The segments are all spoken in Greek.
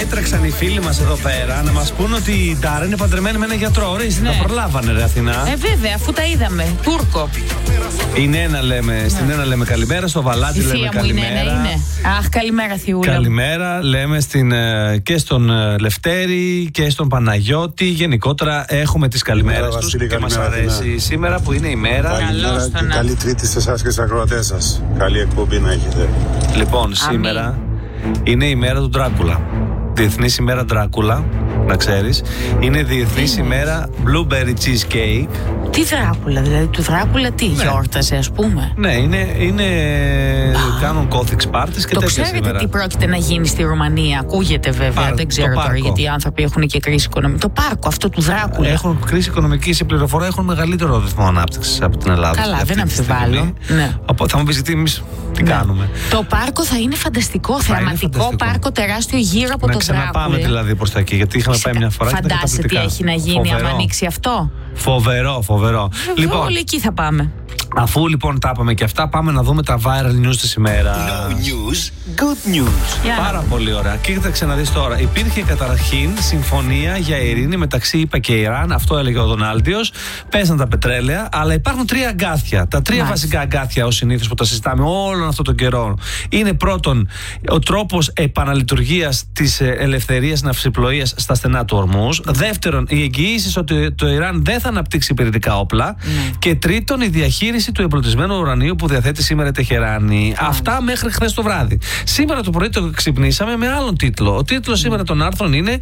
έτρεξαν οι φίλοι μας εδώ πέρα να μας πούν ότι η Ντάρα είναι παντρεμένη με ένα γιατρό. Ορίστε, τα προλάβανε, ρε Αθηνά. Βέβαια, αφού τα είδαμε. Τούρκο. Στην ένα λέμε καλημέρα, στο Βαλάτι λέμε καλημέρα. Είναι. Αχ, καλημέρα, Θιούλα. Καλημέρα, λέμε και στον Λευτέρη και στον Παναγιώτη. Γενικότερα έχουμε τις καλημέρες τους και μας αρέσει σήμερα που είναι η μέρα. Καλημέρα και καλή Τρίτη σε εσάς και στους ακροατές σας. Καλή εκπομπή να έχετε. Λοιπόν, σήμερα είναι η μέρα του Ντράκουλα. Διεθνής ημέρα Ντράκουλα, να ξέρεις. Είναι διεθνής ημέρα Blueberry Cheesecake. Τι Δράκουλα, δηλαδή του Δράκουλα τι γιόρτασε, ας πούμε. Ναι, κάνουν Gothic parties και τέτοια σήμερα. Ξέρετε τι πρόκειται να γίνει στη Ρουμανία? Ακούγεται βέβαια, δεν ξέρω τώρα, γιατί οι άνθρωποι έχουν και κρίση οικονομική. Το πάρκο αυτό του Δράκουλα. Έχουν κρίση οικονομική, σε πληροφορία έχουν μεγαλύτερο ρυθμό ανάπτυξης από την Ελλάδα. Καλά, δεν αμφιβάλλω. Ναι. Θα μου πεις γιατί εμείς τι κάνουμε. Το πάρκο θα είναι φανταστικό, θεαματικό πάρκο τεράστιο γύρω από το Δράκουλα. Να πάμε δηλαδή προς τα εκεί, γιατί είχαμε πάει μια φορά. Φαντάζεσαι τι έχει να γίνει άμα ανοίξει αυτό. Φοβερό. Λοιπόν, όλοι εκεί θα πάμε. Αφού λοιπόν τα είπαμε και αυτά, πάμε να δούμε τα viral news της ημέρα. No news, good news. Πάρα πολύ ωραία. Κοίταξε να δεις τώρα. Υπήρχε καταρχήν συμφωνία για ειρήνη μεταξύ ΗΠΑ και Ιράν. Αυτό έλεγε ο Δονάλντιος. Πέσαν τα πετρέλαια, αλλά υπάρχουν τρία αγκάθια. Τα τρία βασικά αγκάθια ως συνήθως που τα συζητάμε όλον αυτόν τον καιρό. Είναι πρώτον ο τρόπος επαναλειτουργίας της ελευθερίας ναυσιπλοείας στα στενά του Ορμούζ. Δεύτερον, οι εγγυήσεις ότι το Ιράν δεν θα αναπτύξει πυρηνικά όπλα. Και τρίτον, η διαχείριση του εμπλουτισμένου ουρανίου που διαθέτει σήμερα η Τεχεράνη. Αυτά μέχρι χθες το βράδυ. Σήμερα το πρωί το ξυπνήσαμε με άλλον τίτλο. Ο τίτλος σήμερα των άρθρων είναι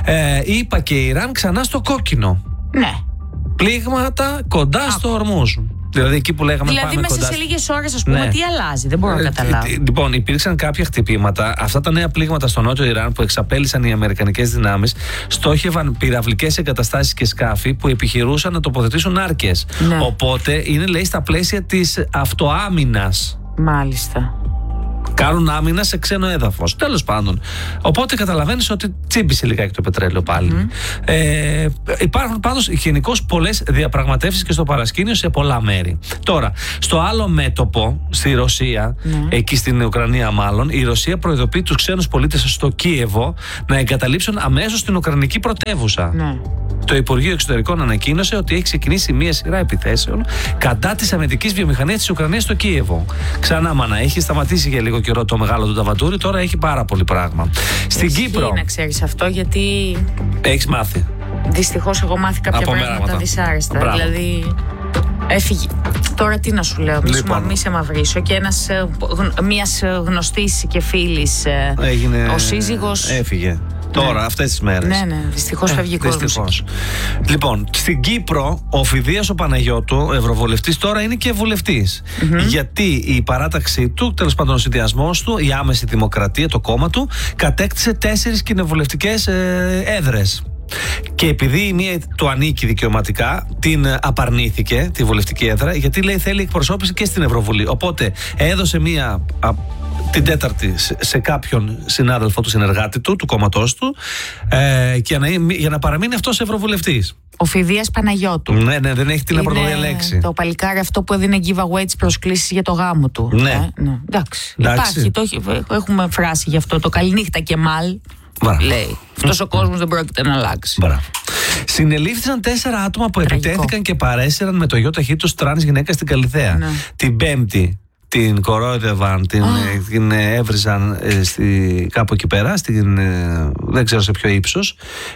ΗΠΑ και Ιράν ξανά στο κόκκινο. Ναι. Πλήγματα κοντά στο Ορμούζ. Δηλαδή εκεί που λέγαμε δηλαδή πάμε μέσα σε λίγες ώρες, ας πούμε, τι αλλάζει, δεν μπορώ να καταλάβω. Λοιπόν, υπήρξαν κάποια χτυπήματα. Αυτά τα νέα πλήγματα στο νότιο Ιράν που εξαπέλυσαν οι αμερικανικές δυνάμεις στόχευαν πυραυλικές εγκαταστάσεις και σκάφη που επιχειρούσαν να τοποθετήσουν άρκες. Οπότε είναι, λέει, στα πλαίσια της αυτοάμυνας. Μάλιστα. Κάνουν άμυνα σε ξένο έδαφος. Τέλος πάντων. Οπότε καταλαβαίνεις ότι τσίμπησε λιγάκι το πετρέλαιο πάλι. Υπάρχουν πάντως γενικώς πολλές διαπραγματεύσεις και στο παρασκήνιο σε πολλά μέρη. Τώρα, στο άλλο μέτωπο, στη Ρωσία, εκεί στην Ουκρανία μάλλον, η Ρωσία προειδοποιεί τους ξένους πολίτες στο Κίεβο να εγκαταλείψουν αμέσως την Ουκρανική πρωτεύουσα. Το Υπουργείο Εξωτερικών ανακοίνωσε ότι έχει ξεκινήσει μία σειρά επιθέσεων κατά της αμυντικής βιομηχανίας της Ουκρανίας στο Κίεβο. Ξανά, μάνα, έχει σταματήσει για λίγο καιρό το μεγάλο του ταβαντούρι, τώρα έχει πάρα πολύ πράγμα. Στην Κύπρο. Να ξέρεις αυτό, γιατί. Έχεις μάθει. Δυστυχώς, εγώ μάθη κάποια πράγματα δυσάρεστα. Δηλαδή. Έφυγε. Τώρα τι να σου λέω, μη σε μαυρίσω. Και μιας γνωστής και φίλης, ο σύζυγος. Έφυγε. Τώρα, αυτές τις μέρες. Ναι, δυστυχώς φεύγει κόσμος. Λοιπόν, στην Κύπρο, ο Φιδείας ο Παναγιώτου, ευρωβουλευτής, τώρα είναι και βουλευτής. Γιατί η παράταξή του, τέλος πάντων ο συνδυασμός του, η άμεση δημοκρατία, το κόμμα του, κατέκτησε 4 κοινοβουλευτικές έδρες. Και επειδή η μία του ανήκει δικαιωματικά, την απαρνήθηκε τη βουλευτική έδρα, γιατί λέει θέλει εκπροσώπηση και στην Ευρωβουλή. Οπότε έδωσε μία. Την τέταρτη σε κάποιον συνάδελφο του, συνεργάτη του κόμματός του, και για να παραμείνει αυτός ευρωβουλευτής. Ο Φιδείας Παναγιώτου. Ναι, δεν έχει τι να πρωτοδιαλέξει. Το παλικάρι αυτό που έδινε giveaway τις προσκλήσεις για το γάμο του. Ναι. Εντάξει. Υπάρχει, έχουμε φράση γι' αυτό. Το καληνύχτα και μάλ. Λέει. Αυτός ο κόσμος δεν πρόκειται να αλλάξει. Συνελήφθησαν 4 άτομα που επιτέθηκαν και παρέσυραν με το γιο ταχύτητος τρανς γυναίκα στην Καλιθέα. Την Πέμπτη την κορόιδευαν, την έβριζαν κάπου εκεί πέρα, δεν ξέρω σε ποιο ύψος,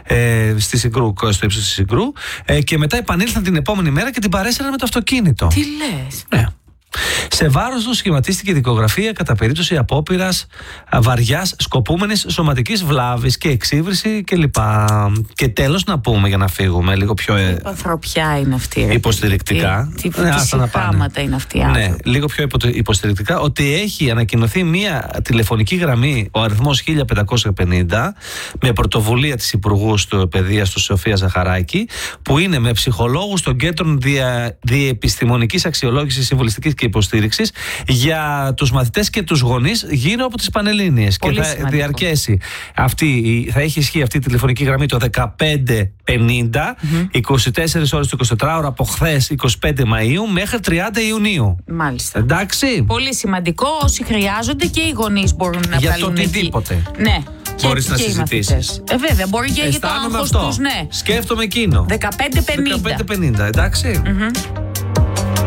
στο ύψος της Συγκρού, και μετά επανήλθαν την επόμενη μέρα και την παρέσυραν με το αυτοκίνητο. Τι λες? Ναι. Σε βάρος του σχηματίστηκε δικογραφία κατά περίπτωση απόπειρας βαριάς σκοπούμενης σωματικής βλάβης και εξύβριση κλπ. Και τέλος να πούμε, για να φύγουμε λίγο πιο ανθρωπιά είναι αυτή, υποστηρικτικά. Τι συγχάματα είναι αυτή. Ναι, λίγο πιο υποστηρικτικά, ότι έχει ανακοινωθεί μια τηλεφωνική γραμμή, ο αριθμός 1550, με πρωτοβουλία της Υπουργού του Παιδείας του Σοφία Ζαχαράκη, που είναι με ψυχολόγους των κέντρων διεπιστημονικής αξιολόγησης, συμβουλιστικής και υποστήριξης για τους μαθητές και τους γονείς γύρω από τις Πανελλήνιες. Και θα διαρκέσει θα έχει ισχύ αυτή η τηλεφωνική γραμμή το 1550, 24 ώρες το 24ωρο από χθες 25 Μαΐου μέχρι 30 Ιουνίου. Μάλιστα. Εντάξει. Πολύ σημαντικό, όσοι χρειάζονται και οι γονείς μπορούν να για βγάλουν το οτιδήποτε. Ναι. μπορείς να συζητήσεις. Βέβαια, μπορεί και για το άγχος τους, ναι. Σκέφτομαι εκείνο. 15-50. 15-50, εντάξει.